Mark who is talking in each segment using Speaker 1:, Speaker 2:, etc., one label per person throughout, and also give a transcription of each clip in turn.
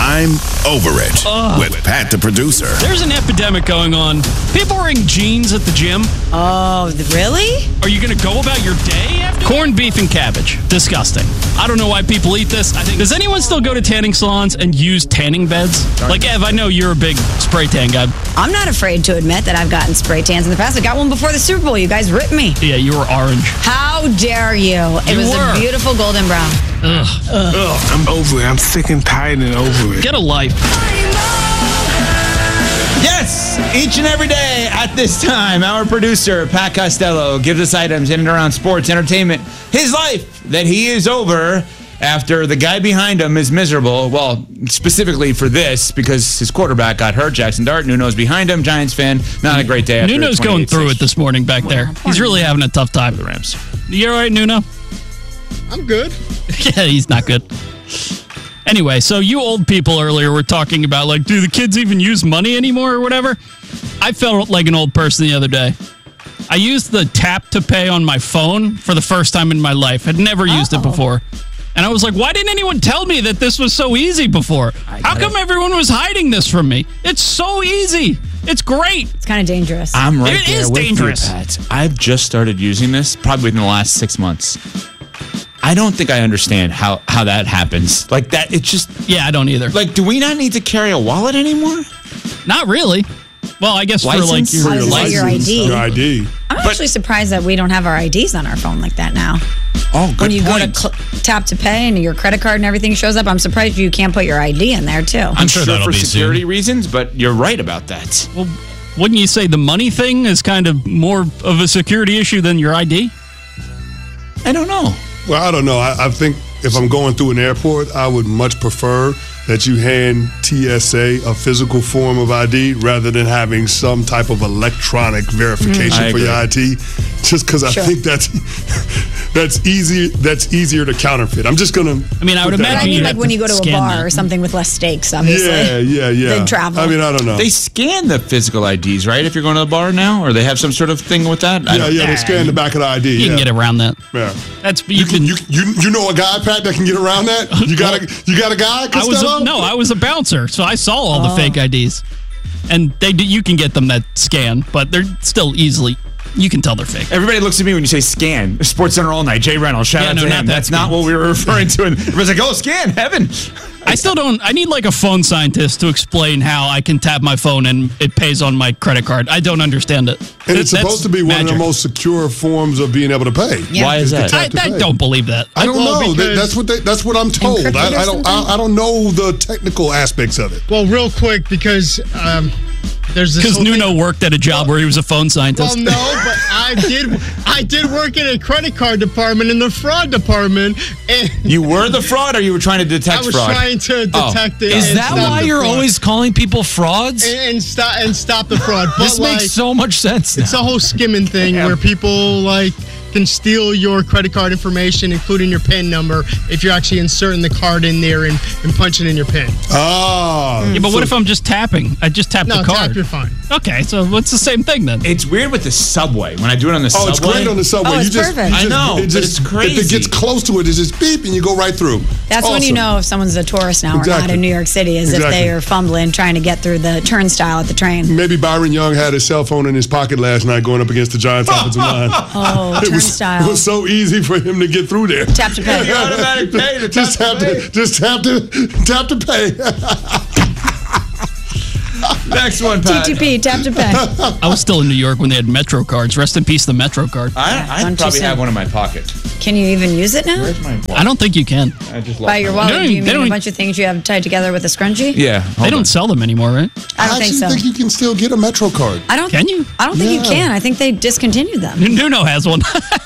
Speaker 1: I'm Over It with Pat the producer.
Speaker 2: There's an epidemic going on. People wearing jeans at the gym.
Speaker 3: Oh, really?
Speaker 2: Are you going to go about your day after? Corned beef and cabbage. Disgusting. I don't know why people eat this. Does anyone still go to tanning salons and use tanning beds? Like, Ev, I know you're a big spray tan guy.
Speaker 3: I'm not afraid to admit that I've gotten spray tans in the past. I got one before the Super Bowl. You guys ripped me.
Speaker 2: Yeah, you were orange.
Speaker 3: How dare you? It was a beautiful golden brown.
Speaker 4: Ugh, I'm over it. I'm sick and tired and over it.
Speaker 2: Get a life.
Speaker 5: Yes, each and every day at this time, our producer, Pat Costello, gives us items in and around sports, entertainment, his life that he is over after the guy behind him is miserable. Well, specifically for this, because his quarterback got hurt, Jackson Dart. Nuno's behind him, Giants fan. Not a great day. After
Speaker 2: Nuno's going through it this morning back there. He's really having a tough time.
Speaker 5: The Rams.
Speaker 2: You all right, Nuno?
Speaker 4: I'm good.
Speaker 2: Yeah, he's not good. Anyway, so you old people earlier were talking about, like, do the kids even use money anymore or whatever? I felt like an old person the other day. I used the tap to pay on my phone for the first time in my life. I'd never used it before. And I was like, why didn't anyone tell me that this was so easy before? How come everyone was hiding this from me? It's so easy. It's great.
Speaker 3: It's kind of dangerous.
Speaker 5: I'm right
Speaker 2: It
Speaker 5: there
Speaker 2: is
Speaker 5: with
Speaker 2: dangerous.
Speaker 5: you, Pat. I've just started using this probably within the last 6 months. I don't think I understand how that happens. Like that, it's just...
Speaker 2: Yeah, I don't either.
Speaker 5: Like, do we not need to carry a wallet anymore?
Speaker 2: Not really. Well, I guess
Speaker 5: License?
Speaker 2: for like your
Speaker 3: License. Your ID.
Speaker 4: Your ID.
Speaker 3: I'm actually surprised that we don't have our IDs on our phone like that now.
Speaker 5: Oh, good
Speaker 3: When you
Speaker 5: point.
Speaker 3: go to tap to pay and your credit card and everything shows up, I'm surprised you can't put your ID in there too.
Speaker 5: I'm sure
Speaker 6: that'll
Speaker 5: for
Speaker 6: be
Speaker 5: security
Speaker 6: soon.
Speaker 5: reasons, but you're right about that.
Speaker 2: Well, wouldn't you say the money thing is kind of more of a security issue than your ID?
Speaker 5: I don't know.
Speaker 4: Well, I don't know. I think if I'm going through an airport, I would much prefer that you hand TSA a physical form of ID rather than having some type of electronic verification for your ID. Just because I think that's easier to counterfeit. I'm just gonna.
Speaker 2: I mean, I would
Speaker 3: But
Speaker 2: imagine
Speaker 3: I mean,
Speaker 2: you'd
Speaker 3: like
Speaker 2: have
Speaker 3: when
Speaker 2: to
Speaker 3: you go to a
Speaker 2: scan
Speaker 3: bar
Speaker 2: that.
Speaker 3: or something with less stakes, obviously.
Speaker 4: Yeah.
Speaker 3: Than travel.
Speaker 4: I mean, I don't know.
Speaker 5: They scan the physical IDs, right? If you're going to the bar now, or they have some sort of thing with that.
Speaker 4: They scan the back of the ID.
Speaker 2: You can get around that.
Speaker 4: Yeah.
Speaker 2: That's
Speaker 4: You know a guy, Pat, that can get around that? You got a guy, Costello?
Speaker 2: I was a bouncer, so I saw all the fake IDs, and you can get them that scan, but they're still easily. You can tell they're fake.
Speaker 5: Everybody looks at me when you say scan. Sports Center all night. Jay Reynolds. Shout out to him. That's not what we were referring to. And everybody's like, oh, scan, heaven.
Speaker 2: I still don't. I need like a phone scientist to explain how I can tap my phone and it pays on my credit card. I don't understand it.
Speaker 4: And it's supposed to be one of the
Speaker 2: magic.
Speaker 4: most secure forms of being able to pay.
Speaker 3: Yeah.
Speaker 5: Why is that?
Speaker 4: Tap to
Speaker 2: I
Speaker 4: pay.
Speaker 2: don't believe that.
Speaker 4: I don't know. That's what I'm told.
Speaker 3: Encrypted or
Speaker 4: I don't know the technical aspects of it.
Speaker 7: Well, real quick, because there's this.
Speaker 2: Because
Speaker 7: whole thing-
Speaker 2: Nuno worked at a job where he was a phone scientist.
Speaker 7: Well, no, but I did work in a credit card department in the fraud department, and
Speaker 5: You were the fraud, or you were trying to detect
Speaker 7: I was
Speaker 5: fraud?
Speaker 7: trying to detect it.
Speaker 6: Is
Speaker 7: and
Speaker 6: that
Speaker 7: stop
Speaker 6: why
Speaker 7: the
Speaker 6: you're
Speaker 7: fraud.
Speaker 6: always calling people frauds?
Speaker 7: and stop the fraud? But
Speaker 6: This makes so much sense now.
Speaker 7: It's a whole skimming thing where people can steal your credit card information, including your PIN number, if you're actually inserting the card in there and punching in your PIN.
Speaker 4: Ah.
Speaker 2: Yeah, but what if I'm just tapping? I just tap
Speaker 7: No,
Speaker 2: the card.
Speaker 7: tap, you're fine.
Speaker 2: Okay, so it's the same thing then.
Speaker 5: It's weird with the subway. When I do it on the
Speaker 4: Oh,
Speaker 5: subway.
Speaker 4: it's great on the subway.
Speaker 3: Oh, it's perfect.
Speaker 5: I know, but it's crazy.
Speaker 4: If it gets close to it, it's just beep, and you go right through.
Speaker 3: That's when you know if someone's a tourist now or not
Speaker 4: Exactly.
Speaker 3: in New York City, is if they are fumbling trying to get through the turnstile at the train.
Speaker 4: Maybe Byron Young had his cell phone in his pocket last night going up against the Giants offensive line.
Speaker 3: Oh,
Speaker 4: It
Speaker 3: turnstile.
Speaker 4: was so easy for him to get through there.
Speaker 3: Tap to pay.
Speaker 5: Automatic pay to
Speaker 4: Just tap to pay.
Speaker 5: Next one, Pat.
Speaker 3: TTP, tap to pay.
Speaker 2: I was still in New York when they had Metro cards. Rest in peace, the Metro card.
Speaker 5: I
Speaker 3: don't you
Speaker 5: probably
Speaker 3: say.
Speaker 5: have one in my pocket.
Speaker 3: Can you even use it now?
Speaker 5: Where's my wallet?
Speaker 2: I don't think you can.
Speaker 5: I just lost
Speaker 3: By your
Speaker 5: my
Speaker 3: wallet,
Speaker 2: They
Speaker 3: do you
Speaker 2: don't-
Speaker 3: mean a bunch of things you have tied together with a scrunchie?
Speaker 5: Yeah.
Speaker 2: They don't sell them anymore, right?
Speaker 3: I don't think so.
Speaker 4: I actually think you can still get a Metro card.
Speaker 3: I don't.
Speaker 2: Can you?
Speaker 3: I don't think you
Speaker 4: Yeah.
Speaker 3: can. I think they discontinued them.
Speaker 2: Nuno has one.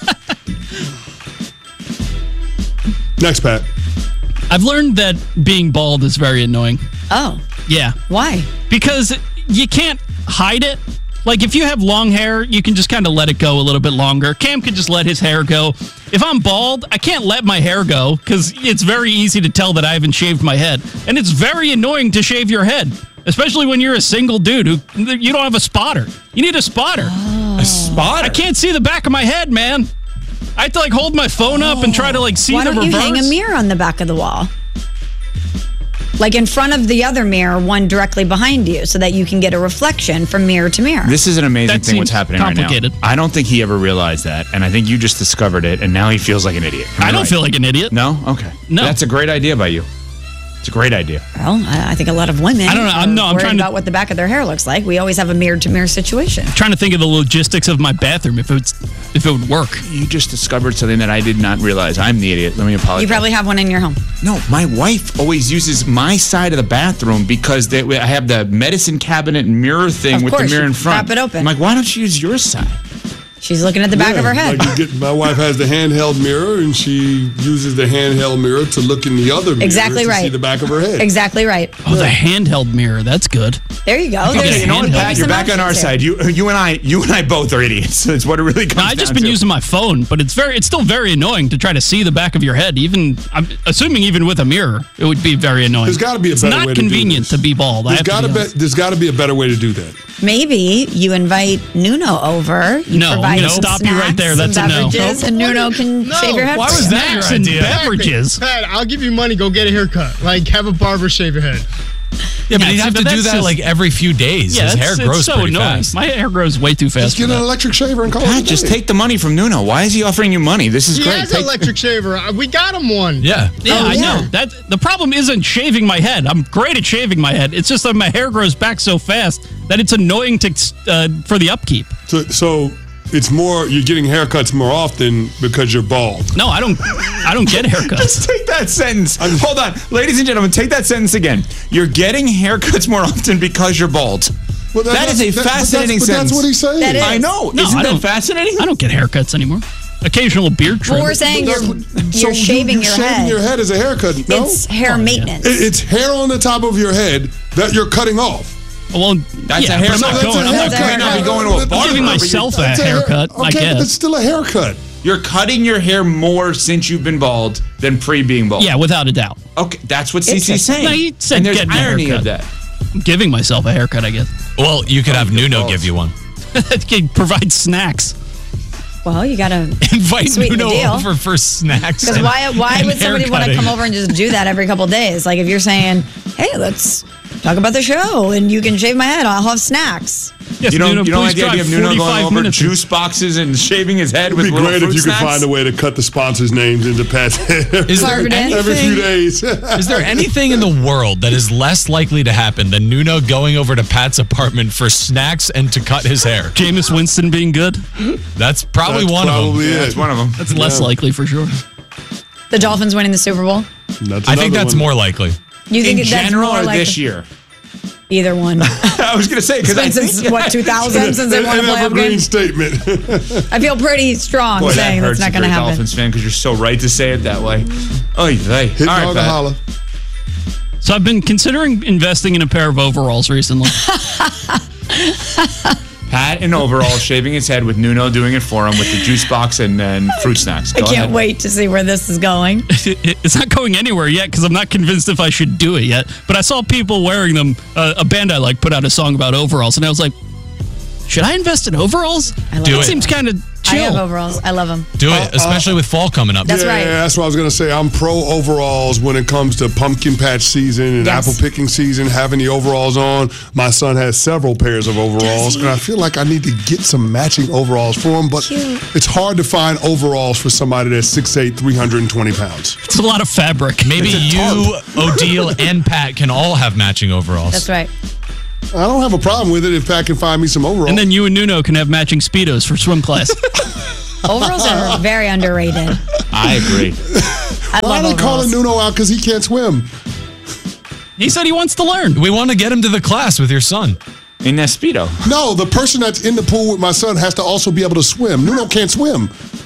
Speaker 4: Next, Pat.
Speaker 2: I've learned that being bald is very annoying.
Speaker 3: Oh,
Speaker 2: Yeah.
Speaker 3: why?
Speaker 2: Because you can't hide it. Like, if you have long hair, you can just kind of let it go a little bit longer. Cam can just let his hair go. If I'm bald, I can't let my hair go because it's very easy to tell that I haven't shaved my head. And it's very annoying to shave your head, especially when you're a single dude who you don't have a spotter. You need a spotter.
Speaker 5: A spotter?
Speaker 2: I can't see the back of my head, man. I have to, hold my phone up and try to, see
Speaker 3: Why
Speaker 2: the
Speaker 3: don't
Speaker 2: reverse.
Speaker 3: you hang a mirror on the back of the wall? Like in front of the other mirror, one directly behind you, so that you can get a reflection from mirror to mirror.
Speaker 5: This is an amazing
Speaker 2: That
Speaker 5: thing what's
Speaker 2: seems
Speaker 5: happening
Speaker 2: complicated.
Speaker 5: right now. I don't think he ever realized that, and I think you just discovered it, and now he feels like an idiot. Am
Speaker 2: I don't
Speaker 5: right?
Speaker 2: feel like an idiot.
Speaker 5: No? Okay.
Speaker 2: No.
Speaker 5: That's a great idea by you. It's a great idea.
Speaker 3: Well, I think a lot of women
Speaker 2: I don't know. I'm
Speaker 3: worried
Speaker 2: trying to-
Speaker 3: about what the back of their hair looks like. We always have a mirror-to-mirror situation.
Speaker 2: Trying to think of the logistics of my bathroom if it would work.
Speaker 5: You just discovered something that I did not realize. I'm the idiot. Let me apologize.
Speaker 3: You probably have one in your home.
Speaker 5: No, my wife always uses my side of the bathroom because I have the medicine cabinet mirror thing
Speaker 3: Of
Speaker 5: with
Speaker 3: course,
Speaker 5: the mirror in
Speaker 3: you
Speaker 5: front.
Speaker 3: prop it open.
Speaker 5: I'm like, why don't you use your side?
Speaker 3: She's looking at the back of her head.
Speaker 4: Like my wife has the handheld mirror, and she uses the handheld mirror to look in the other mirror
Speaker 3: Exactly
Speaker 4: to
Speaker 3: right.
Speaker 4: see the back of her head.
Speaker 3: Exactly right.
Speaker 2: Oh, the handheld mirror. That's good.
Speaker 3: There you go.
Speaker 2: Okay,
Speaker 3: There's-
Speaker 2: you know what,
Speaker 3: maybe
Speaker 2: Pat,
Speaker 5: You're
Speaker 3: some
Speaker 5: back on our
Speaker 3: options
Speaker 5: side.
Speaker 3: there.
Speaker 5: You and I both are idiots. That's what it really comes down
Speaker 2: I've just been
Speaker 5: to.
Speaker 2: using my phone, but it's still very annoying to try to see the back of your head. Even I'm assuming even with a mirror, it would be very annoying.
Speaker 4: There's got to be a
Speaker 2: it's
Speaker 4: better
Speaker 2: not
Speaker 4: way to do
Speaker 2: convenient
Speaker 4: this.
Speaker 2: to be bald.
Speaker 4: There's got to be a better way to do that.
Speaker 3: Maybe you invite Nuno over. You
Speaker 2: No, I'm
Speaker 3: provide
Speaker 2: gonna
Speaker 3: some
Speaker 2: stop you right
Speaker 3: snacks
Speaker 2: there. That's
Speaker 3: and
Speaker 2: a no.
Speaker 3: beverages, and Nuno can
Speaker 7: No.
Speaker 3: shave your head.
Speaker 6: Why
Speaker 3: for
Speaker 6: was
Speaker 3: you.
Speaker 6: that your
Speaker 2: Snacks and
Speaker 6: idea?
Speaker 2: beverages.
Speaker 7: Pat, I'll give you money. Go get a haircut. Like, have a barber shave your head.
Speaker 6: Yeah, but
Speaker 2: Yeah,
Speaker 6: he'd have
Speaker 2: see,
Speaker 6: to
Speaker 2: but
Speaker 6: do
Speaker 2: that's
Speaker 6: that
Speaker 2: just-
Speaker 6: like every few days.
Speaker 2: Yeah,
Speaker 6: His hair
Speaker 2: it's
Speaker 6: grows
Speaker 2: so
Speaker 6: pretty
Speaker 2: annoying.
Speaker 6: fast.
Speaker 2: My hair grows way too fast.
Speaker 4: Just get
Speaker 2: for
Speaker 4: an
Speaker 2: that.
Speaker 4: electric shaver and call
Speaker 5: Pat,
Speaker 4: it a
Speaker 5: just
Speaker 4: day.
Speaker 5: take the money from Nuno. Why is he offering you money? This is
Speaker 7: He
Speaker 5: great.
Speaker 7: has an
Speaker 5: Take-
Speaker 7: electric shaver. We got him one.
Speaker 6: Yeah.
Speaker 2: Yeah,
Speaker 3: Oh,
Speaker 2: I
Speaker 3: yeah.
Speaker 2: know. That the problem isn't shaving my head. I'm great at shaving my head. It's just that my hair grows back so fast that it's annoying for the upkeep.
Speaker 4: So it's more you're getting haircuts more often because you're bald.
Speaker 2: No, I don't get haircuts.
Speaker 5: Just take that sentence. Hold on. Ladies and gentlemen, take that sentence again. You're getting haircuts more often because you're bald.
Speaker 4: Well,
Speaker 5: That is a fascinating
Speaker 4: but
Speaker 5: sentence.
Speaker 4: that's what he's saying.
Speaker 3: That is.
Speaker 5: I know.
Speaker 2: No,
Speaker 5: Isn't
Speaker 2: I
Speaker 5: that
Speaker 2: don't-
Speaker 5: fascinating?
Speaker 2: I don't get haircuts anymore. Occasional beard trim.
Speaker 3: Well, we're saying
Speaker 4: But
Speaker 3: you're
Speaker 4: that's- so
Speaker 3: shaving
Speaker 4: you
Speaker 3: your
Speaker 4: shaving
Speaker 3: head.
Speaker 4: your head as a haircut. No,
Speaker 3: It's hair maintenance.
Speaker 4: It's hair on the top of your head that you're cutting off.
Speaker 2: Well,
Speaker 5: That's
Speaker 2: yeah,
Speaker 5: a haircut.
Speaker 2: but I'm not going. I'm not
Speaker 3: That's a
Speaker 2: going.
Speaker 3: haircut.
Speaker 5: You're going to a
Speaker 2: I'm
Speaker 5: barber.
Speaker 2: giving myself a
Speaker 4: That's
Speaker 2: haircut. I
Speaker 4: Okay, but it's
Speaker 2: guess.
Speaker 4: still a haircut.
Speaker 5: You're cutting your hair more since you've been bald than pre being bald.
Speaker 2: Yeah, without a doubt.
Speaker 5: Okay, that's what CC's
Speaker 3: Interesting.
Speaker 5: saying.
Speaker 2: No, he said
Speaker 5: and there's
Speaker 2: getting a
Speaker 5: irony of
Speaker 2: haircut.
Speaker 5: that.
Speaker 2: I'm giving myself a haircut, I guess.
Speaker 6: Well, you could have
Speaker 5: your
Speaker 6: Nuno
Speaker 5: balls.
Speaker 6: give you one.
Speaker 2: That can provide snacks.
Speaker 3: Well, you gotta.
Speaker 6: Invite
Speaker 3: Sweeten the
Speaker 6: Nuno
Speaker 3: deal.
Speaker 6: over for snacks.
Speaker 3: Because why
Speaker 6: and
Speaker 3: would somebody want to
Speaker 6: haircutting.
Speaker 3: come over and just do that every couple days? Like if you're saying, "Hey, let's talk about the show," and you can shave my head, I'll have snacks.
Speaker 2: Yes,
Speaker 5: You don't
Speaker 2: Nuno,
Speaker 5: like
Speaker 2: please
Speaker 5: the idea
Speaker 2: drive
Speaker 5: of Nuno going
Speaker 2: 45
Speaker 5: over
Speaker 2: minutes.
Speaker 5: juice boxes and shaving his head
Speaker 4: It'd
Speaker 5: with
Speaker 4: be
Speaker 5: little
Speaker 4: great
Speaker 5: fruit
Speaker 4: if you
Speaker 5: snacks?
Speaker 4: could find a way to cut the sponsors' names into Pat's hair
Speaker 6: Is there
Speaker 3: Carved in.
Speaker 4: every few
Speaker 6: anything?
Speaker 4: days.
Speaker 6: Is there anything in the world that is less likely to happen than Nuno going over to Pat's apartment for snacks and to cut his hair?
Speaker 2: Jameis Winston being good.
Speaker 6: That's probably
Speaker 4: That's
Speaker 6: one of them.
Speaker 4: probably
Speaker 5: Yeah,
Speaker 4: it.
Speaker 5: that's one of them.
Speaker 2: That's less likely for sure.
Speaker 3: The Dolphins winning the Super Bowl.
Speaker 4: That's
Speaker 6: I think
Speaker 4: another
Speaker 6: that's
Speaker 4: one.
Speaker 6: more likely.
Speaker 3: You think
Speaker 5: In
Speaker 3: that's
Speaker 5: general
Speaker 3: more
Speaker 5: or
Speaker 3: like
Speaker 5: this year?
Speaker 3: either one?
Speaker 5: I was going to say, because I
Speaker 3: It's been since
Speaker 5: think...
Speaker 3: what 2000 since they won a
Speaker 4: An
Speaker 3: playoff
Speaker 4: evergreen
Speaker 3: game.
Speaker 4: statement.
Speaker 3: I feel pretty strong
Speaker 5: Boy, that
Speaker 3: saying
Speaker 5: hurts
Speaker 3: that's not
Speaker 5: if
Speaker 3: going to
Speaker 5: you're a
Speaker 3: happen.
Speaker 5: Dolphins fan because you're so right to say it that way. Oy vey.
Speaker 4: Hit
Speaker 5: All right,
Speaker 4: dog or
Speaker 5: Pat.
Speaker 4: holla.
Speaker 2: So I've been considering investing in a pair of overalls recently.
Speaker 5: Pat in overalls shaving his head with Nuno doing it for him with the juice box and fruit snacks.
Speaker 3: I
Speaker 5: Go
Speaker 3: can't
Speaker 5: ahead.
Speaker 3: wait to see where this is going.
Speaker 2: It's not going anywhere yet because I'm not convinced if I should do it yet. But I saw people wearing them. A band I like put out a song about overalls, and I was like, should I invest in overalls?
Speaker 3: I love
Speaker 6: Do
Speaker 3: it.
Speaker 6: it.
Speaker 2: Seems kind of
Speaker 3: I have
Speaker 2: chill.
Speaker 3: overalls. I love them.
Speaker 6: Do it, especially with fall coming up.
Speaker 3: That's right.
Speaker 4: Yeah, that's what I was going to say. I'm pro overalls when it comes to pumpkin patch season and
Speaker 3: Yes.
Speaker 4: apple picking season, having the overalls on. My son has several pairs of overalls, and I feel like I need to get some matching overalls for him, but
Speaker 3: Cute.
Speaker 4: it's hard to find overalls for somebody that's 6'8", 320 pounds.
Speaker 2: It's a lot of fabric.
Speaker 6: Maybe you, Odile, and Pat can all have matching overalls.
Speaker 3: That's right.
Speaker 4: I don't have a problem with it if Pat can find me some overalls.
Speaker 2: And then you and Nuno can have matching Speedos for swim class.
Speaker 3: Overalls are very underrated.
Speaker 5: I agree.
Speaker 3: I
Speaker 4: Why are
Speaker 3: love
Speaker 4: they calling
Speaker 3: overalls.
Speaker 4: Nuno out because he can't swim?
Speaker 2: He said he wants to learn.
Speaker 6: We want to get him to the class with your son.
Speaker 5: In that Speedo.
Speaker 4: No, the person that's in the pool with my son has to also be able to swim. Nuno can't swim.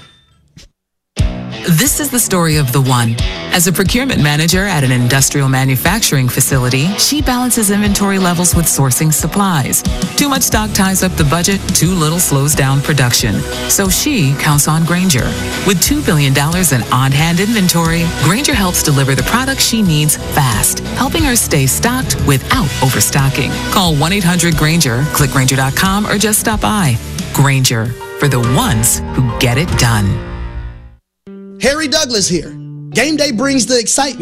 Speaker 8: This is the story of the one. As a procurement manager at an industrial manufacturing facility, she balances inventory levels with sourcing supplies. Too much stock ties up the budget, too little slows down production. So she counts on Grainger. With $2 billion in on-hand inventory, Grainger helps deliver the products she needs fast, helping her stay stocked without overstocking. Call 1-800-GRAINGER, click Grainger.com, or just stop by. Grainger, for the ones who get it done.
Speaker 9: Harry Douglas here. Game day brings the excitement.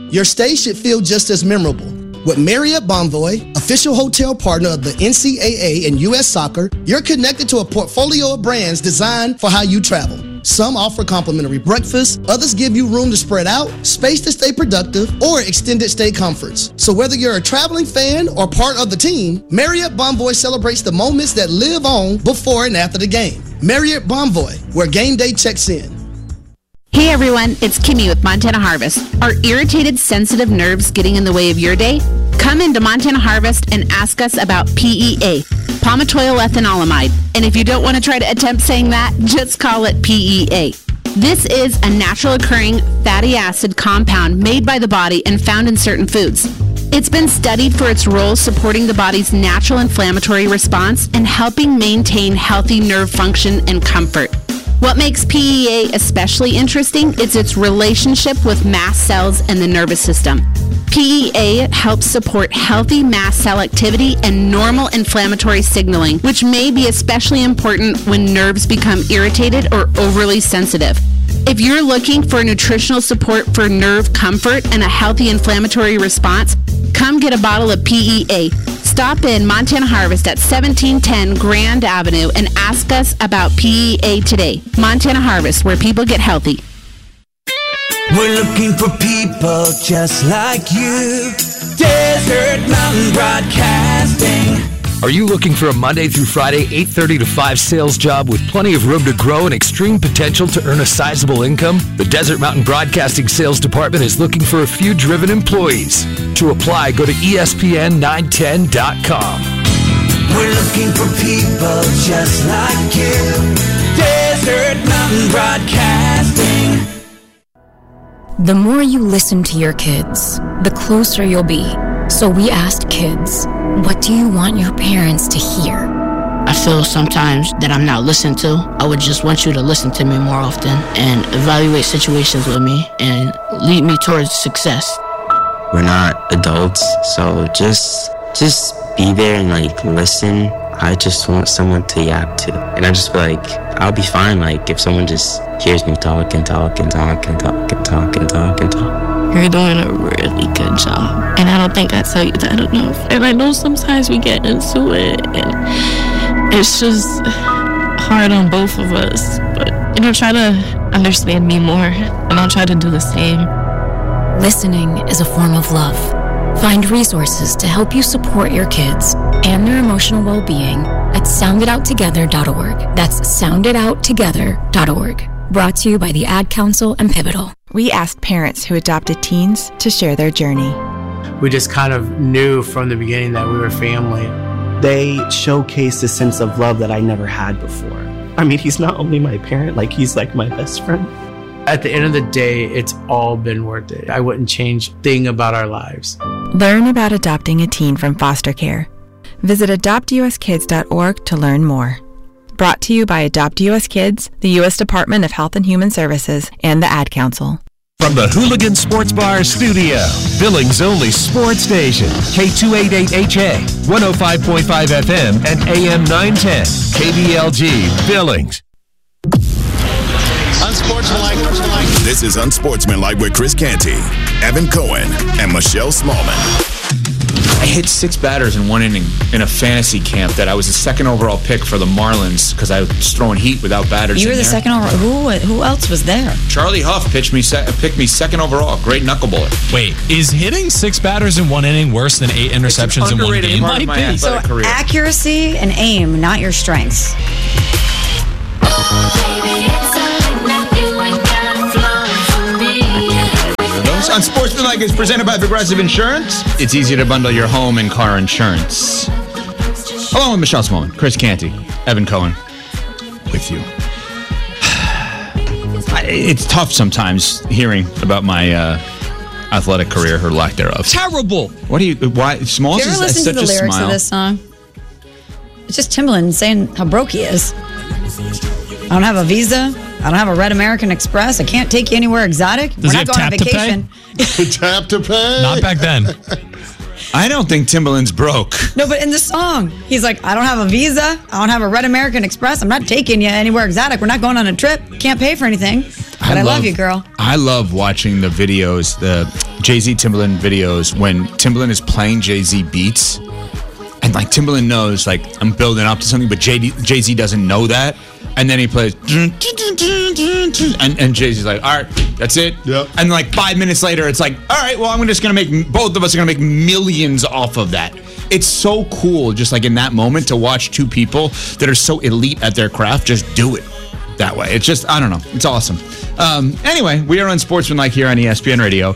Speaker 9: your stay should feel just as memorable. With Marriott Bonvoy, official hotel partner of the NCAA and U.S. Soccer, you're connected to a portfolio of brands designed for how you travel. Some offer complimentary breakfast, others give you room to spread out, space to stay productive, or extended stay comforts. So whether you're a traveling fan or part of the team, Marriott Bonvoy celebrates the moments that live on before and after the game. Marriott Bonvoy, where game day checks in.
Speaker 10: Hey everyone, it's Kimmy with Montana Harvest. Are irritated, sensitive nerves getting in the way of your day? Come into Montana Harvest and ask us about PEA, palmitoyl ethanolamide. And if you don't want to try to attempt saying that, just call it PEA. This is a natural occurring fatty acid compound made by the body and found in certain foods. It's been studied for its role supporting the body's natural inflammatory response and helping maintain healthy nerve function and comfort. What makes PEA especially interesting is its relationship with mast cells and the nervous system. PEA helps support healthy mast cell activity and normal inflammatory signaling, which may be especially important when nerves become irritated or overly sensitive. If you're looking for nutritional support for nerve comfort and a healthy inflammatory response, come get a bottle of PEA. Stop in Montana Harvest at 1710 Grand Avenue and ask us about PEA today. Montana Harvest, where people get healthy.
Speaker 11: We're looking for people just like you. Desert Mountain Broadcasting.
Speaker 12: Are you looking for a Monday through Friday, 8:30 to 5 sales job with plenty of room to grow and extreme potential to earn a sizable income? The Desert Mountain Broadcasting Sales Department is looking for a few driven employees. To apply, go to ESPN910.com.
Speaker 11: We're looking for people just like you. Desert Mountain Broadcasting.
Speaker 13: The more you listen to your kids, the closer you'll be. So we asked kids, what do you want your parents to hear?
Speaker 14: I feel sometimes that I'm not listened to. I would just want you to listen to me more often and evaluate situations with me and lead me towards success.
Speaker 15: We're not adults, so just be there and listen. I just want someone to yap to. And I just feel like I'll be fine if someone just hears me talk and talk and talk and talk and talk and talk and talk.
Speaker 16: You're doing a really good job. And I don't think I tell you that enough. And I know sometimes we get into it and it's just hard on both of us. But, try to understand me more and I'll try to do the same.
Speaker 13: Listening is a form of love. Find resources to help you support your kids and their emotional well-being at sounditouttogether.org. That's sounditouttogether.org. Brought to you by the Ad Council and Pivotal.
Speaker 17: We asked parents who adopted teens to share their journey.
Speaker 18: We just kind of knew from the beginning that we were family.
Speaker 19: They showcased a sense of love that I never had before. I mean, he's not only my parent, he's my best friend.
Speaker 18: At the end of the day, it's all been worth it. I wouldn't change a thing about our lives.
Speaker 17: Learn about adopting a teen from foster care. Visit adoptuskids.org to learn more. Brought to you by Adopt US Kids, the U.S. Department of Health and Human Services, and the Ad Council.
Speaker 20: From the Hooligan Sports Bar studio, Billings' only sports station, K288HA, 105.5 FM, and AM 910, KBLG, Billings.
Speaker 1: Unsportsmanlike. This is Unsportsmanlike with Chris Canty, Evan Cohen, and Michelle Smallman.
Speaker 5: I hit 6 batters in one inning in a fantasy camp that I was the second overall pick for the Marlins because I was throwing heat without batters.
Speaker 3: You were the second overall. Who else was there?
Speaker 5: Charlie Huff picked me second overall. Great knuckleballer.
Speaker 6: Wait, is hitting 6 batters in one inning worse than 8 interceptions in one game?
Speaker 3: Might be. So career. Accuracy and aim, not your strengths.
Speaker 5: Unsportsmanlike is presented by Progressive Insurance. It's easier to bundle your home and car insurance. Along with Michelle Smallman, Chris Canty, Evan Cohen, with you. It's tough sometimes hearing about my athletic career or lack thereof.
Speaker 6: Terrible.
Speaker 5: Why? Smalls
Speaker 3: Did you ever listen to the lyrics of this song? It's just Timbaland saying how broke he is. I don't have a visa. I don't have a Red American Express. I can't take you anywhere exotic.
Speaker 2: Does he have tap to pay?
Speaker 4: Tap to pay?
Speaker 6: Not back then.
Speaker 5: I don't think Timbaland's broke.
Speaker 3: No, but in the song, he's like, I don't have a Visa. I don't have a Red American Express. I'm not taking you anywhere exotic. We're not going on a trip. Can't pay for anything. But I love you, girl.
Speaker 5: I love watching the videos, the Jay-Z Timbaland videos, when Timbaland is playing Jay-Z beats. And like Timbaland knows, like, I'm building up to something, but Jay-Z doesn't know that. And then he plays, and Jay-Z's like, all right, that's it.
Speaker 4: Yep.
Speaker 5: And like 5 minutes later, it's like, all right, well, I'm just going to make, both of us are going to make millions off of that. It's so cool, just like in that moment, to watch two people that are so elite at their craft just do it that way. It's just, I don't know. It's awesome. Anyway, we are on Sportsmanlike here on ESPN Radio.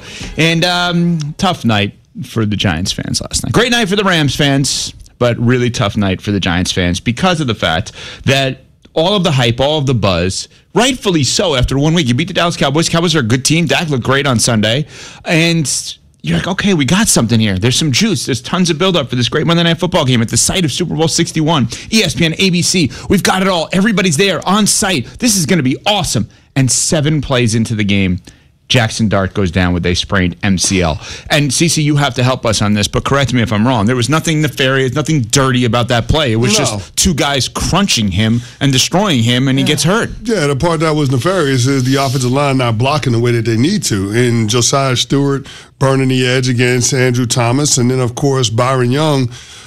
Speaker 5: And tough night for the Giants fans last night. Great night for the Rams fans, but really tough night for the Giants fans because of the fact that all of the hype, all of the buzz, rightfully so after 1 week. You beat the Dallas Cowboys. Cowboys are a good team. Dak looked great on Sunday. And you're like, okay, we got something here. There's some juice. There's tons of buildup for this great Monday Night Football game at the site of Super Bowl 61. ESPN, ABC. We've got it all. Everybody's there on site. This is going to be awesome. And 7 plays into the game, Jackson Dart goes down with a sprained MCL. And Cece, you have to help us on this, but correct me if I'm wrong. There was nothing nefarious, nothing dirty about that play. It was just two guys crunching him and destroying him, and he gets hurt.
Speaker 4: Yeah, the part that was nefarious is the offensive line not blocking the way that they need to. And Josiah Stewart burning the edge against Andrew Thomas. And then, of course, Byron Young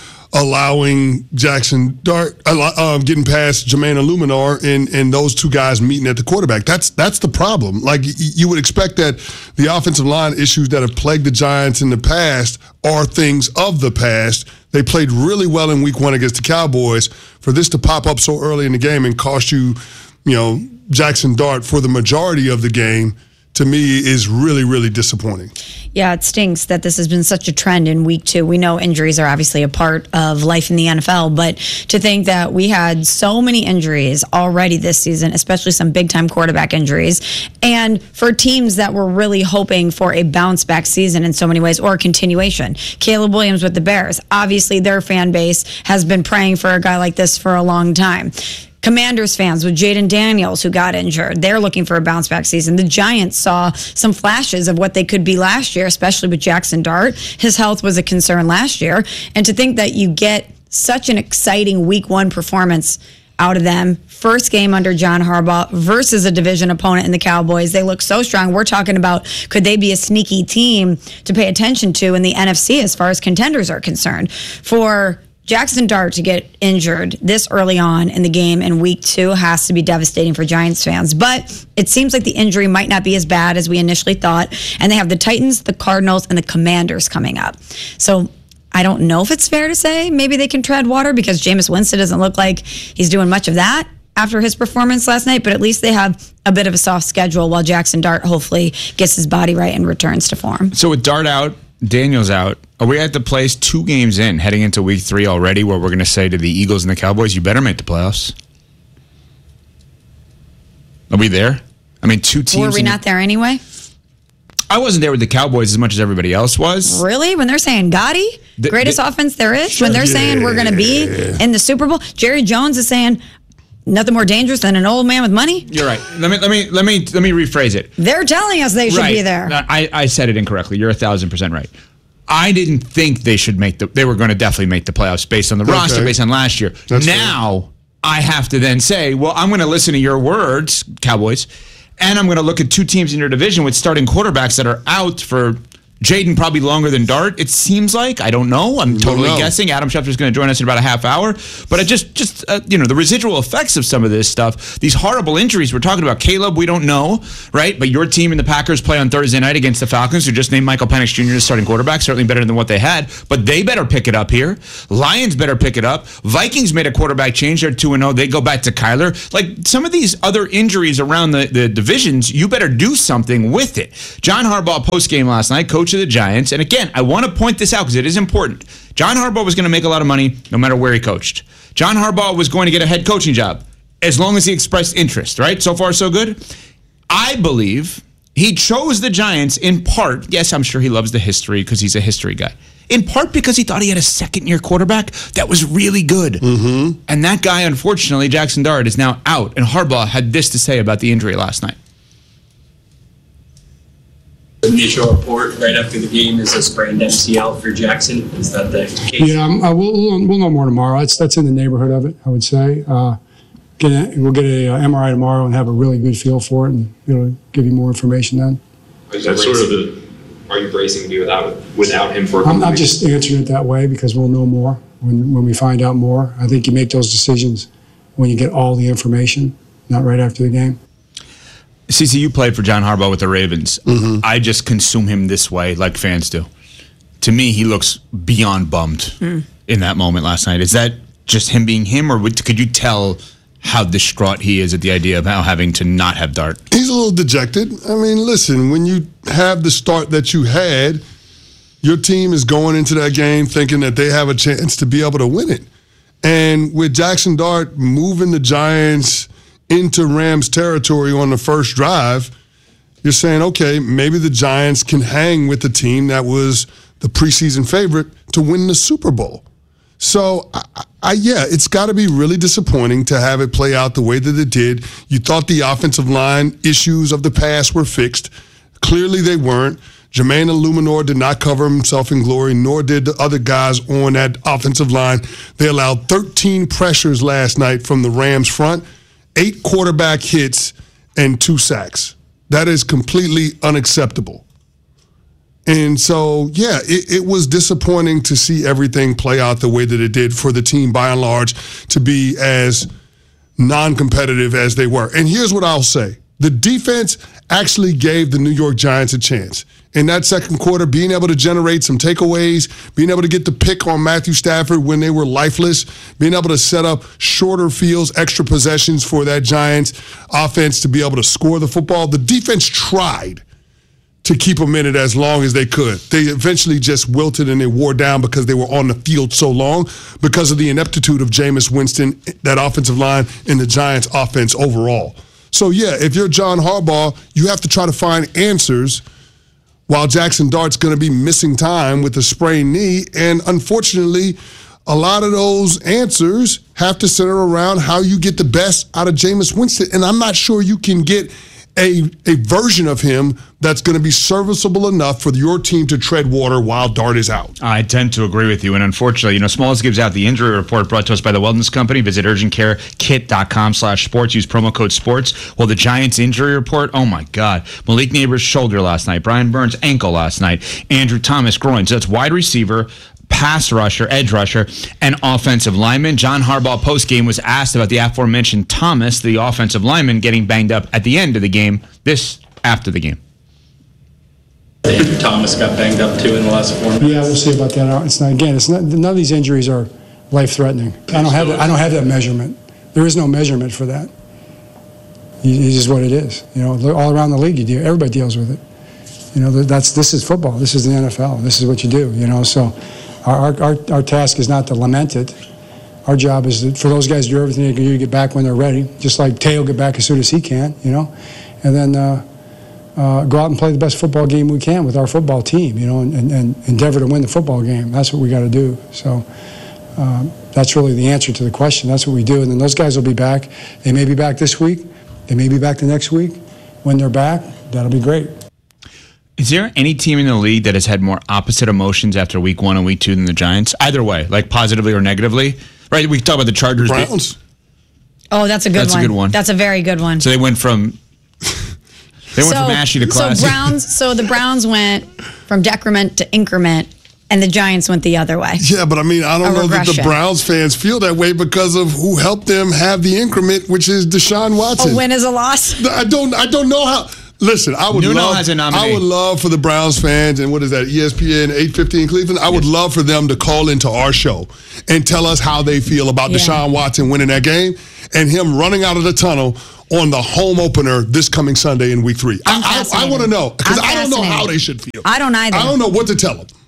Speaker 4: allowing Jackson Dart, getting past Jermaine Illuminar and those two guys meeting at the quarterback. That's the problem. Like, you would expect that the offensive line issues that have plagued the Giants in the past are things of the past. They played really well in week 1 against the Cowboys. For this to pop up so early in the game and cost you, Jackson Dart for the majority of the game, to me, is really, really disappointing.
Speaker 3: Yeah, it stinks that this has been such a trend in week 2. We know injuries are obviously a part of life in the NFL, but to think that we had so many injuries already this season, especially some big-time quarterback injuries, and for teams that were really hoping for a bounce-back season in so many ways, or a continuation. Caleb Williams with the Bears. Obviously, their fan base has been praying for a guy like this for a long time. Commanders fans with Jaden Daniels, who got injured. They're looking for a bounce-back season. The Giants saw some flashes of what they could be last year, especially with Jackson Dart. His health was a concern last year. And to think that you get such an exciting week 1 performance out of them, first game under John Harbaugh versus a division opponent in the Cowboys. They look so strong. We're talking about, could they be a sneaky team to pay attention to in the NFC as far as contenders are concerned? For Jackson Dart to get injured this early on in the game in week 2 has to be devastating for Giants fans. But it seems like the injury might not be as bad as we initially thought. And they have the Titans, the Cardinals, and the Commanders coming up. So I don't know if it's fair to say maybe they can tread water because Jameis Winston doesn't look like he's doing much of that after his performance last night. But at least they have a bit of a soft schedule while Jackson Dart hopefully gets his body right and returns to form.
Speaker 5: So with Dart out, Daniels out, are we at the place 2 games in, heading into week 3 already, where we're going to say to the Eagles and the Cowboys, you better make the playoffs? Are we there? I mean, 2 teams.
Speaker 3: Were we not there anyway?
Speaker 5: I wasn't there with the Cowboys as much as everybody else was.
Speaker 3: Really? When they're saying Gotti, greatest offense there is? When they're saying we're going to be in the Super Bowl? Jerry Jones is saying nothing more dangerous than an old man with money?
Speaker 5: You're right. Let me rephrase it.
Speaker 3: They're telling us they should be there.
Speaker 5: I said it incorrectly. You're 1,000% right. I didn't think they should they were going to definitely make the playoffs based on the roster, based on last year.
Speaker 4: That's
Speaker 5: now,
Speaker 4: fair.
Speaker 5: I have to then say, well, I'm going to listen to your words, Cowboys, and I'm going to look at 2 teams in your division with starting quarterbacks that are out for Jaden probably longer than Dart, it seems like. I don't know. I'm totally guessing. Adam Schefter's going to join us in about a half hour. But I just the residual effects of some of this stuff, these horrible injuries we're talking about. Caleb, we don't know, right? But your team and the Packers play on Thursday night against the Falcons, who just named Michael Penix Jr. as starting quarterback, certainly better than what they had. But they better pick it up here. Lions better pick it up. Vikings made a quarterback change. They're 2-0. They go back to Kyler. Like, some of these other injuries around the divisions, you better do something with it. John Harbaugh postgame last night, coach of the Giants. And again, I want to point this out because it is important. John Harbaugh was going to make a lot of money no matter where he coached. John Harbaugh was going to get a head coaching job as long as he expressed interest, right? So far, so good. I believe he chose the Giants in part. Yes, I'm sure he loves the history because he's a history guy. In part because he thought he had a second-year quarterback that was really good. Mm-hmm. And that guy, unfortunately, Jackson Dart, is now out. And Harbaugh had this to say about the injury last night.
Speaker 21: The initial report right after the game is a sprained MCL for Jackson. Is that the case?
Speaker 22: Yeah, we'll know more tomorrow. That's in the neighborhood of it, I would say. We'll get a MRI tomorrow and have a really good feel for it, and give you more information then.
Speaker 23: Are you bracing to be without him for?
Speaker 22: I'm just answering it that way because we'll know more when we find out more. I think you make those decisions when you get all the information, not right after the game.
Speaker 5: CC, you played for John Harbaugh with the Ravens. Mm-hmm. I just consume him this way like fans do. To me, he looks beyond bummed in that moment last night. Is that just him being him, or could you tell how distraught he is at the idea of now having to not have Dart?
Speaker 4: He's a little dejected. I mean, listen, when you have the start that you had, your team is going into that game thinking that they have a chance to be able to win it. And with Jackson Dart moving the Giants into Rams territory on the first drive, you're saying, okay, maybe the Giants can hang with the team that was the preseason favorite to win the Super Bowl. So, it's got to be really disappointing to have it play out the way that it did. You thought the offensive line issues of the past were fixed. Clearly they weren't. Jermaine Illuminor did not cover himself in glory, nor did the other guys on that offensive line. They allowed 13 pressures last night from the Rams front, 8 quarterback hits, and 2 sacks. That is completely unacceptable. And so, it was disappointing to see everything play out the way that it did for the team, by and large, to be as non-competitive as they were. And here's what I'll say. The defense actually gave the New York Giants a chance. In that second quarter, being able to generate some takeaways, being able to get the pick on Matthew Stafford when they were lifeless, being able to set up shorter fields, extra possessions for that Giants offense to be able to score the football. The defense tried to keep them in it as long as they could. They eventually just wilted and they wore down because they were on the field so long because of the ineptitude of Jameis Winston, that offensive line, and the Giants offense overall. So, if you're John Harbaugh, you have to try to find answers while Jackson Dart's going to be missing time with a sprained knee. And unfortunately, a lot of those answers have to center around how you get the best out of Jameis Winston. And I'm not sure you can get a version of him that's going to be serviceable enough for your team to tread water while Dart is out.
Speaker 5: I tend to agree with you. And unfortunately, Smalls gives out the injury report brought to us by the Wellness Company. Visit urgentcarekit.com/sports. Use promo code sports. Well, the Giants injury report, oh my God. Malik Neighbors shoulder last night. Brian Burns ankle last night. Andrew Thomas groin. So that's wide receiver, pass rusher, edge rusher, and offensive lineman. John Harbaugh postgame was asked about the aforementioned Thomas, the offensive lineman, getting banged up at the end of the game. This after the game.
Speaker 21: Andrew Thomas got banged up too in the last 4 minutes.
Speaker 22: Yeah, we'll see about that. None of these injuries are life-threatening. I don't have that measurement. There is no measurement for that. It's just what it is. All around the league, everybody deals with it. This is football. This is the NFL. This is what you do. So. Our task is not to lament it. Our job is for those guys to do everything they can do to get back when they're ready, just like Tay will get back as soon as he can, and then go out and play the best football game we can with our football team, and endeavor to win the football game. That's what we got to do. So that's really the answer to the question. That's what we do, and then those guys will be back. They may be back this week. They may be back the next week. When they're back, that'll be great.
Speaker 5: Is there any team in the league that has had more opposite emotions after week 1 and week 2 than the Giants? Either way, like positively or negatively? Right, we talk about the Chargers.
Speaker 4: Browns.
Speaker 3: Oh, that's a good one. That's a good one. That's a very good one.
Speaker 5: So they went from ashy to classy.
Speaker 3: So the Browns went from decrement to increment, and the Giants went the other way.
Speaker 4: Yeah, but I don't know that the Browns fans feel that way because of who helped them have the increment, which is Deshaun Watson.
Speaker 3: A win is a loss?
Speaker 4: I don't know how. Listen, I would love for the Browns fans, and what is that, ESPN 850 in Cleveland? I would love for them to call into our show and tell us how they feel about Deshaun Watson winning that game and him running out of the tunnel on the home opener this coming Sunday in week 3. I want to know, because I don't know how they should feel.
Speaker 3: I don't either.
Speaker 4: I don't know what to tell them.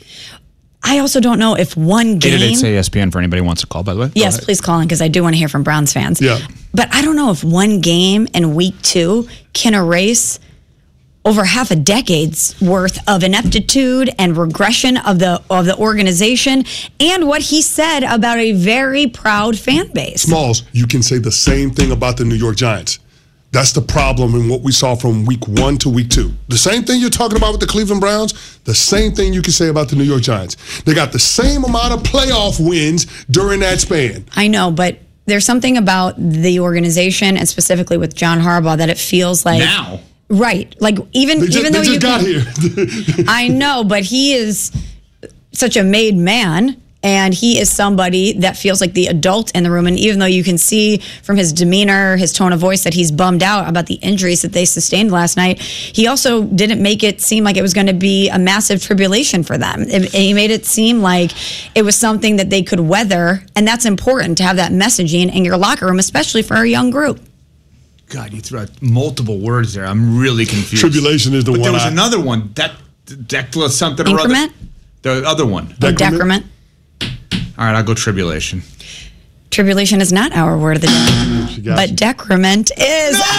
Speaker 3: I also don't know if one game...
Speaker 5: 888 ESPN for anybody who wants to call, by the way.
Speaker 3: Yes, please call in, because I do want to hear from Browns fans.
Speaker 4: Yeah.
Speaker 3: But I don't know if one game in week 2 can erase over half a decade's worth of ineptitude and regression of the organization and what he said about a very proud fan base.
Speaker 4: Smalls, you can say the same thing about the New York Giants. That's the problem in what we saw from week 1 to week 2. The same thing you're talking about with the Cleveland Browns, the same thing you can say about the New York Giants. They got the same amount of playoff wins during that span.
Speaker 3: I know, but there's something about the organization and specifically with John Harbaugh that it feels like
Speaker 5: now.
Speaker 3: Right. Like even though you
Speaker 4: got here.
Speaker 3: I know, but he is such a made man. And he is somebody that feels like the adult in the room. And even though you can see from his demeanor, his tone of voice that he's bummed out about the injuries that they sustained last night, he also didn't make it seem like it was going to be a massive tribulation for them. He made it seem like it was something that they could weather. And that's important to have that messaging in your locker room, especially for a young group.
Speaker 5: God, you threw out multiple words there. I'm really confused.
Speaker 4: Tribulation is the one.
Speaker 5: There was another one. Decla something
Speaker 3: Increment?
Speaker 5: or other. The other one.
Speaker 3: Decrement.
Speaker 5: All right, I'll go tribulation.
Speaker 3: Tribulation is not our word of the day, but decrement is.
Speaker 5: No!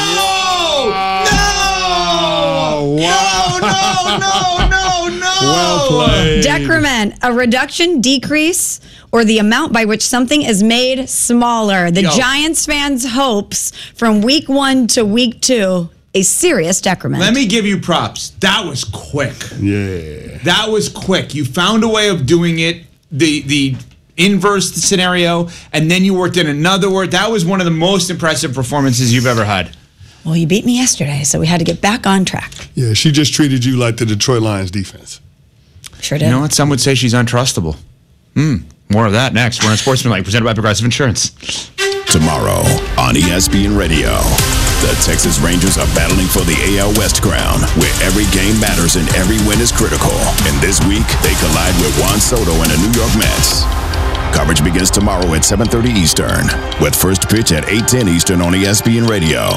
Speaker 4: Well played.
Speaker 3: Decrement, a reduction, decrease, or the amount by which something is made smaller. The Giants fans' hopes from week 1 to week 2, a serious decrement.
Speaker 5: Let me give you props. That was quick.
Speaker 4: Yeah.
Speaker 5: That was quick. You found a way of doing it. The inverse scenario, and then you worked in another word. That was one of the most impressive performances you've ever had.
Speaker 3: Well, you beat me yesterday, so we had to get back on track.
Speaker 4: Yeah, she just treated you like the Detroit Lions defense.
Speaker 3: Sure did.
Speaker 5: You know what? Some would say she's untrustable. More of that next. We're on Sportsmanlike, presented by Progressive Insurance.
Speaker 1: Tomorrow on ESPN Radio, the Texas Rangers are battling for the AL West crown, where every game matters and every win is critical. And this week, they collide with Juan Soto and the New York Mets. Coverage begins tomorrow at 7:30 Eastern, with first pitch at 8:10 Eastern on ESPN Radio.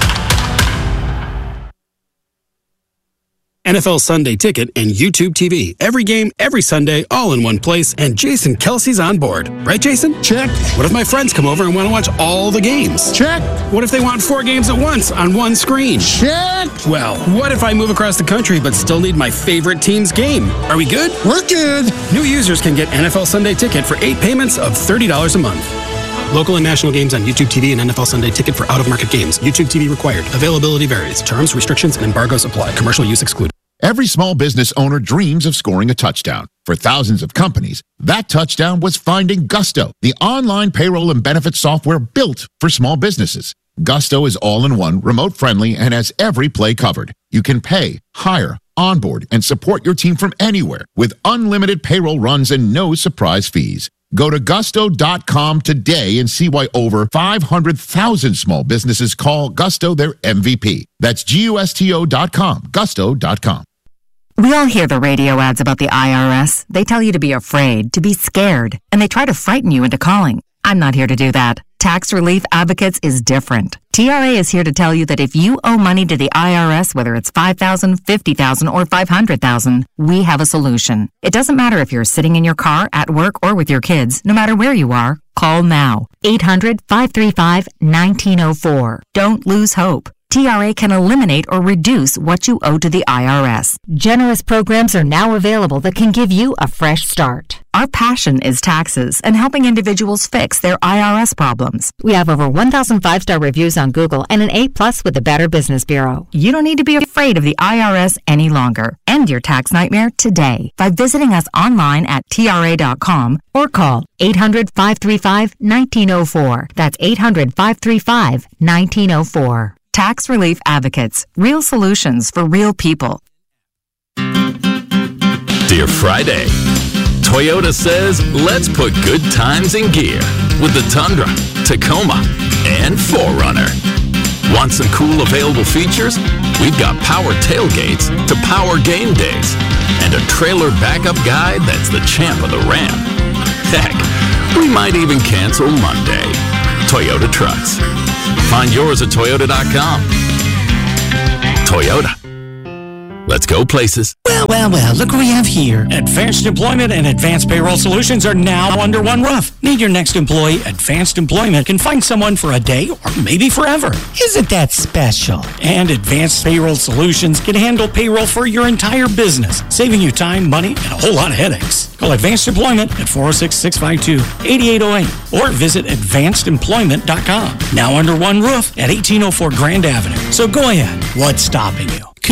Speaker 7: NFL Sunday Ticket and YouTube TV. Every game, every Sunday, all in one place, and Jason Kelsey's on board. Right, Jason?
Speaker 22: Check.
Speaker 7: What if my friends come over and want to watch all the games?
Speaker 22: Check.
Speaker 7: What if they want 4 games at once on one screen?
Speaker 22: Check.
Speaker 7: Well, what if I move across the country but still need my favorite team's game? Are we good?
Speaker 22: We're good.
Speaker 7: New users can get NFL Sunday Ticket for 8 payments of $30 a month. Local and national games on YouTube TV and NFL Sunday Ticket for out-of-market games. YouTube TV required. Availability varies. Terms, restrictions, and embargoes apply. Commercial use excluded.
Speaker 8: Every small business owner dreams of scoring a touchdown. For thousands of companies, that touchdown was finding Gusto, the online payroll and benefits software built for small businesses. Gusto is all-in-one, remote-friendly, and has every play covered. You can pay, hire, onboard, and support your team from anywhere with unlimited payroll runs and no surprise fees. Go to gusto.com today and see why over 500,000 small businesses call Gusto their MVP. That's GUSTO.com, gusto.com.
Speaker 9: We all hear the radio ads about the IRS. They tell you to be afraid, to be scared, and they try to frighten you into calling. I'm not here to do that. Tax Relief Advocates is different. TRA is here to tell you that if you owe money to the IRS, whether it's $5,000, $50,000, or $500,000, we have a solution. It doesn't matter if you're sitting in your car, at work, or with your kids. No matter where you are, call now. 800-535-1904. Don't lose hope. TRA can eliminate or reduce what you owe to the IRS. Generous programs are now available that can give you a fresh start. Our passion is taxes and helping individuals fix their IRS problems. We have over 1,000 5-star reviews on Google and an A+ with the Better Business Bureau. You don't need to be afraid of the IRS any longer. End your tax nightmare today by visiting us online at TRA.com or call 800-535-1904. That's 800-535-1904. Tax Relief Advocates. Real solutions for real people.
Speaker 24: Dear Friday, Toyota says let's put good times in gear with the Tundra, Tacoma, and 4Runner. Want some cool available features? We've got power tailgates to power game days and a trailer backup guide that's the champ of the ramp. Heck, we might even cancel Monday. Toyota Trucks. Find yours at Toyota.com. Toyota. Let's go places.
Speaker 10: Well, look what we have here. Advanced Employment and Advanced Payroll Solutions are now under one roof. Need your next employee? Advanced Employment can find someone for a day or maybe forever. Isn't that special? And Advanced Payroll Solutions can handle payroll for your entire business, saving you time, money, and a whole lot of headaches. Call Advanced Employment at 406-652-8808 or visit advancedemployment.com. Now under one roof at 1804 Grand Avenue. So go ahead. What's stopping you?